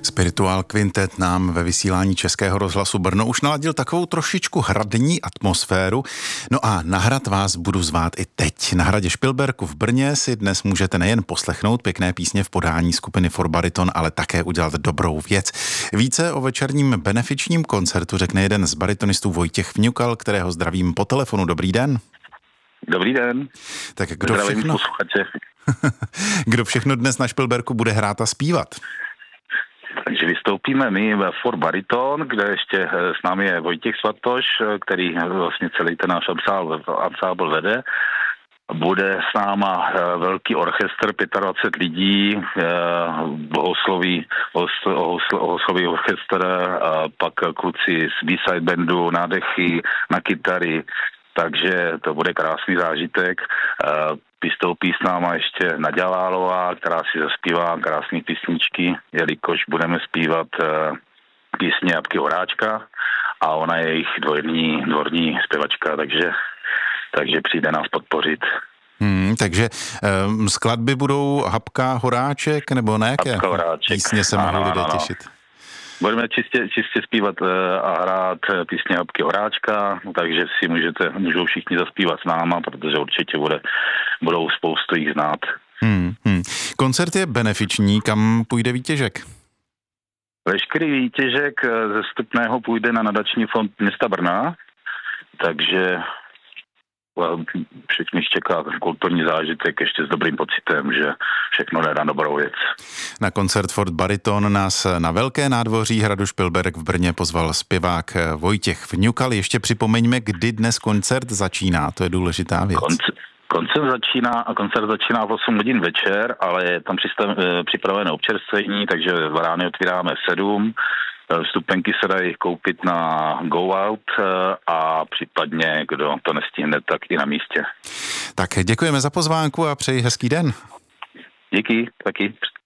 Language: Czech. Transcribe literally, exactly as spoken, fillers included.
Spirituál Quintet nám ve vysílání Českého rozhlasu Brno už naladil takovou trošičku hradní atmosféru. No a na hrad vás budu zvát i teď. Na hradě Špilberku v Brně si dnes můžete nejen poslechnout pěkné písně v podání skupiny For Bariton, ale také udělat dobrou věc. Více o večerním benefičním koncertu řekne jeden z baritonistů Vojtěch Vňukal, kterého zdravím po telefonu. Dobrý den. Dobrý den. Tak kdo Zdravím všechno... posluchače. Kdo všechno dnes na Špilberku bude hrát a zpívat? Takže vystoupíme my ve For Bariton, kde ještě s námi je Vojtěch Svatoš, který vlastně celý ten náš ansábl vede. Bude s náma velký orchestr, dvacet pět lidí, bohosloví, bohosloví orchestr, a pak kluci z B-side bandu, nádechy na kytary, takže to bude krásný zážitek. Vystoupí s náma ještě Naďa Lálová, která si zaspívá krásné písničky, jelikož budeme zpívat písně Jabky Horáčka a ona je jejich dvorní, dvorní zpěvačka, takže, takže přijde nás podpořit. Hmm, takže um, skladby budou Habka Horáček nebo na jaké písně se mohou lidé těšit? Budeme čistě, čistě zpívat a hrát písně Jabky Horáčka, takže si můžete, můžou všichni zaspívat s náma, protože určitě bude, budou spoustu jich znát. Hmm, hmm. Koncert je benefiční, kam půjde výtěžek? Veškerý výtěžek ze vstupného půjde na nadační fond města Brna, takže všichni čeká kulturní zážitek ještě s dobrým pocitem, že všechno jde na dobrou věc. Na koncert For Bariton nás na Velké nádvoří hradu Špilberk v Brně pozval zpěvák Vojtěch Vňukal. Ještě připomeňme, kdy dnes koncert začíná, to je důležitá věc. Konce, koncert začíná, koncert začíná v osm hodin večer, ale je tam připravené občerstvení, takže rány otvíráme v sedm. Vstupenky se dají koupit na Go Out a případně, kdo to nestihne, tak i na místě. Tak děkujeme za pozvánku a přeji hezký den. Díky, taky.